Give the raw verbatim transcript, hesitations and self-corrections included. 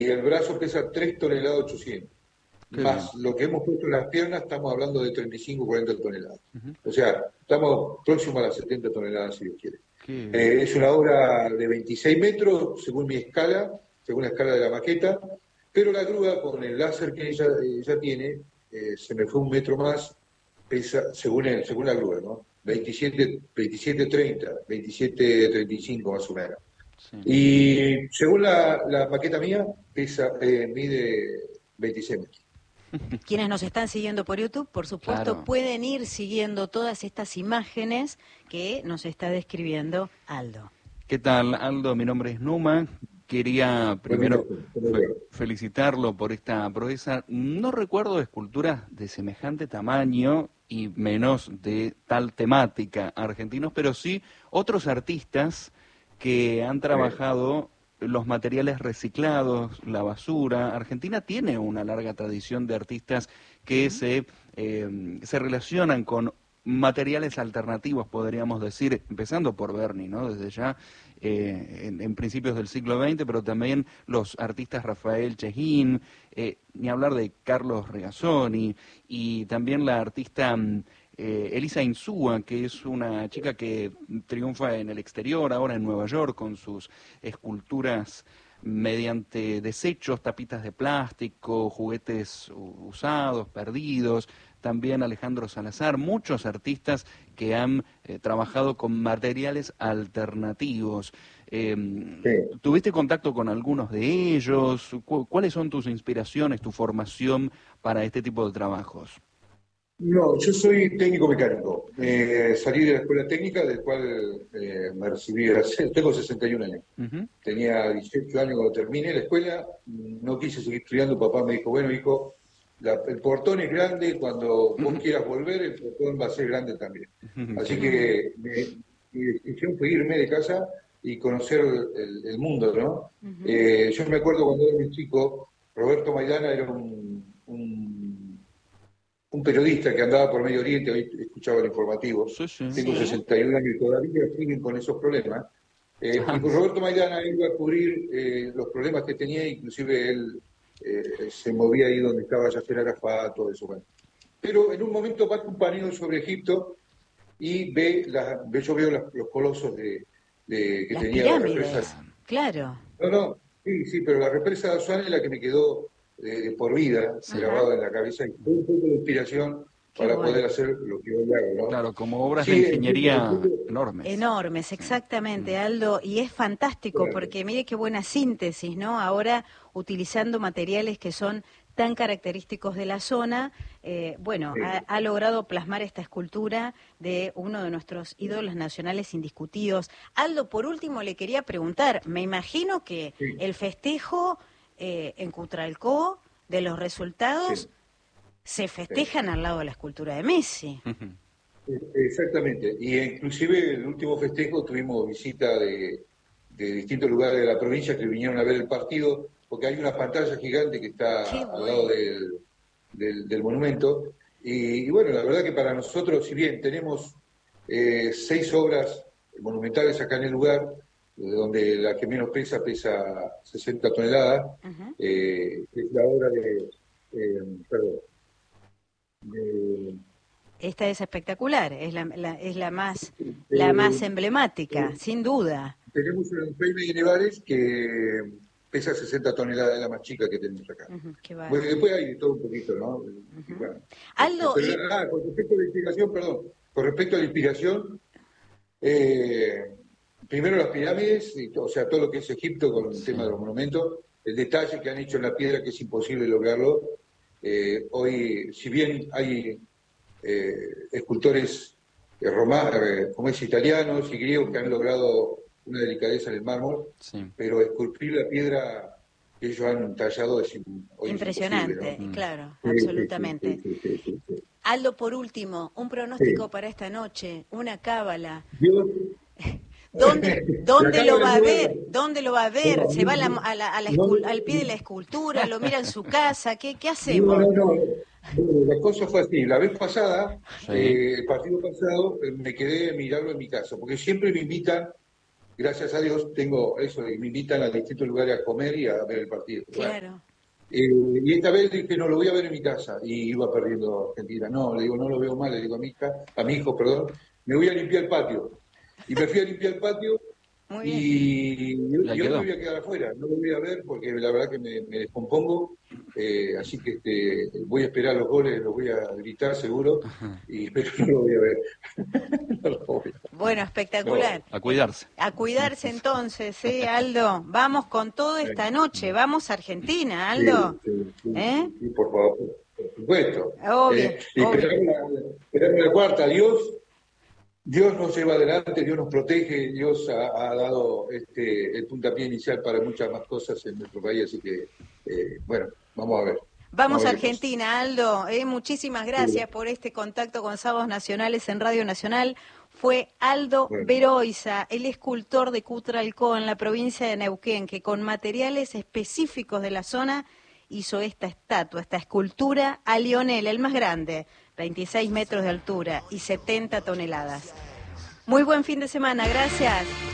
el brazo pesa tres toneladas ochocientos. Qué Más bien. lo que hemos puesto en las piernas, estamos hablando de treinta y cinco, cuarenta toneladas. Ujú. O sea, estamos próximos a las setenta toneladas, si Dios quiere. Qué bien. Eh, es una obra de veintiséis metros, según mi escala, según la escala de la maqueta, pero la grúa, con el láser que ella, ella tiene, eh, se me fue un metro más, pesa, según, el, según la grúa, ¿no? veintisiete, veintisiete treinta, veintisiete treinta y cinco más o menos. Sí. Y según la, la maqueta mía, pesa, eh, mide veintiséis metros. Quienes nos están siguiendo por YouTube, por supuesto, Claro. pueden ir siguiendo todas estas imágenes que nos está describiendo Aldo. ¿Qué tal, Aldo? Mi nombre es Numa. Quería Bueno, primero bueno, fe- felicitarlo por esta proeza. No recuerdo esculturas de semejante tamaño y menos de tal temática argentinos, pero sí otros artistas que han trabajado los materiales reciclados, la basura. Argentina tiene una larga tradición de artistas que Ujú. se, eh, se relacionan con materiales alternativos, podríamos decir, empezando por Berni, ¿no? Desde ya, eh, en, en principios del siglo veinte, pero también los artistas Rafael Chejin, eh, ni hablar de Carlos Regazzoni, y también la artista mm, eh, Elisa Insúa, que es una chica que triunfa en el exterior, ahora en Nueva York, con sus esculturas mediante desechos, tapitas de plástico, juguetes u- usados, perdidos. También Alejandro Salazar, muchos artistas que han eh, trabajado con materiales alternativos. Eh, sí. ¿Tuviste contacto con algunos de ellos? ¿Cu- ¿Cuáles son tus inspiraciones, tu formación para este tipo de trabajos? No, yo soy técnico mecánico. Eh, salí de la escuela técnica, del cual eh, me recibí, hace- tengo sesenta y un años. Ujú, Tenía dieciocho años cuando terminé la escuela, no quise seguir estudiando, papá me dijo, bueno, hijo, la- el portón es grande, cuando vos ujú, quieras volver, el portón va a ser grande también. ujú, qué Así bien. Mm, que me- mi decisión fue irme de casa y conocer el, el- el mundo, ¿no? ujú. Eh, yo me acuerdo cuando era muy chico, Roberto Maidana era un, un un periodista que andaba por Medio Oriente, hoy escuchaba el informativo, Sí, sí. tengo Sí. sesenta y un años y todavía siguen con esos problemas, eh, y Ah, con Roberto Maidana iba a cubrir eh, los problemas que tenía, inclusive él eh, se movía ahí donde estaba Yasser Arafat, todo eso. Bueno. Pero en un momento va un paneo sobre Egipto y ve, la, ve yo veo las- los colosos de, de- que Las tenía la represa. pirámides, claro. No, no, sí, sí, pero la represa de Asuán es la que me quedó eh, de por vida, Ajá, grabada en la cabeza, y fue un poco de inspiración qué para poder bueno. hacer lo que hoy hago, ¿no? claro, como obras de Sí, entiendo, ingeniería entiendo. enormes. Enormes, Sí. exactamente, Mm. Aldo, y es fantástico Bueno, porque mire qué buena síntesis, ¿no? Ahora utilizando materiales que son tan característicos de la zona, eh, bueno, ha, sí, ha logrado plasmar esta escultura de uno de nuestros ídolos nacionales indiscutidos. Aldo, por último le quería preguntar, me imagino que sí, el festejo eh, en Cutralcó de los resultados sí, se sí. festejan al lado de la escultura de Messi. Ujú. Exactamente. Y inclusive el último festejo tuvimos visita de, de distintos lugares de la provincia que vinieron a ver el partido, porque hay una pantalla gigante que está Qué al lado bueno. del, del, del monumento. Y, y bueno, la verdad que para nosotros, si bien tenemos eh, seis obras monumentales acá en el lugar, eh, donde la que menos pesa pesa sesenta toneladas, Ujú. eh, es la obra de, eh, perdón, de, Esta es espectacular, es la, la- es la más, la más de- emblemática, de- sin duda. tenemos un Jaime de Nevares que pesa sesenta toneladas, es la más chica que tenemos acá. Ujú, qué Bueno, y bárbaro. después hay de todo un poquito, ¿no? Y Ujú. bueno, este, Aldo, pero y ah, con respecto a la inspiración, perdón, con respecto a la inspiración, eh, primero las pirámides, y, o sea, todo lo que es Egipto con el tema Sí. de los monumentos, el detalle que han hecho en la piedra que es imposible lograrlo. Eh, hoy, si bien hay eh, escultores eh, roma- eh, como es italianos y griegos que han logrado una delicadeza en el mármol, Sí. pero esculpir la piedra que ellos han tallado es, hoy es imposible, ¿no? impresionante, Mm. claro, Sí, sí, sí, absolutamente. sí, sí, sí, sí, sí. Aldo, por último, un pronóstico Sí. para esta noche, una cábala. Dios, ¿Dónde, la dónde lo cámara va es a nueva. ver? ¿Dónde lo va a ver? No, ¿Se va a la, a la- a la no, escul- al pie de la no, escultura? ¿Lo mira en su casa? ¿Qué, qué no, hacemos? no, no. Bueno, la cosa fue así. La vez pasada, Sí. eh, el partido pasado, eh, me quedé a mirarlo en mi casa, porque siempre me invitan gracias a Dios tengo eso, y me invitan a distintos lugares a comer y a ver el partido. Claro. Bueno, eh, y esta vez dije, no, lo voy a ver en mi casa, y iba perdiendo Argentina. No, le digo, no lo veo mal, le digo a mi hija, a mi hijo, perdón, me voy a limpiar el patio. Y me fui a limpiar el patio. Muy bien. Y yo, La yo quedó. me voy a quedar afuera, no lo voy a ver porque la verdad que me, me descompongo, eh, así que este, voy a esperar los goles, los voy a gritar seguro, y, pero no lo voy a ver. No lo voy a ver. Bueno, espectacular. A cuidarse. A cuidarse entonces, ¿eh, Aldo? Vamos con todo esta noche, vamos a Argentina, Aldo. Sí, sí, sí, ¿Eh? sí, por favor, por supuesto. Obvio, Eh, y obvio. esperamos la, esperamos la cuarta, Dios. Dios nos lleva adelante, Dios nos protege, Dios ha, ha dado este, el puntapié inicial para muchas más cosas en nuestro país, así que, eh, bueno, vamos a ver. Vamos a a ver qué Argentina, Aldo. Eh, muchísimas gracias por este contacto con Sábados Nacionales en Radio Nacional. Fue Aldo Bueno. Beroiza, el escultor de Cutralcó, en la provincia de Neuquén, que con materiales específicos de la zona hizo esta estatua, esta escultura a Lionel, el más grande, veintiséis metros de altura y setenta toneladas. Muy buen fin de semana, gracias.